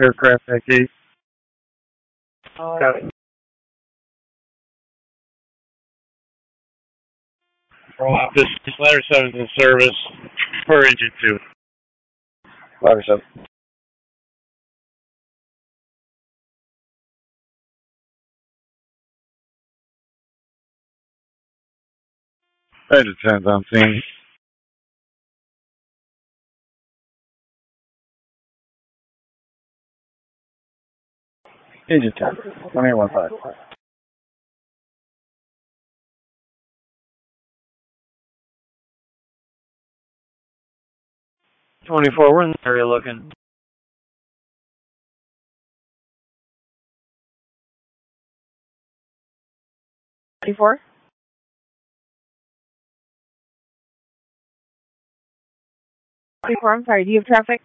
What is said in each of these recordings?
aircraft at gate. Got it. This ladder 7 is in service for engine 2. Ladder 7. Engine 10's on scene. Engine 10. 2815. We're in the area looking. 24? 24, I'm sorry, do you have traffic?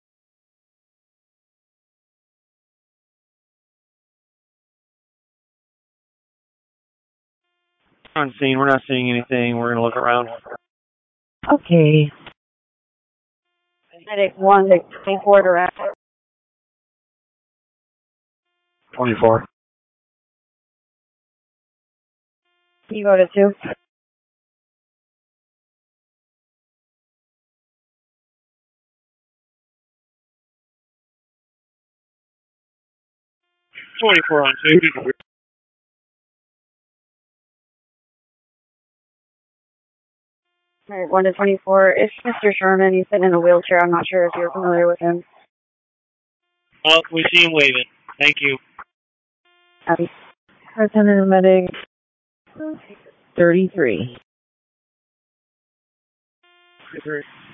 On scene, we're not seeing anything. We're going to look around. Okay. Medic 1 to 24 direct. 24. Can you go to 2? On 2. Alright, 1 to 24. It's Mr. Sherman. He's sitting in a wheelchair. I'm not sure if you're familiar with him. Oh, we see him waving. Thank you. Happy. Lieutenant Medic 33.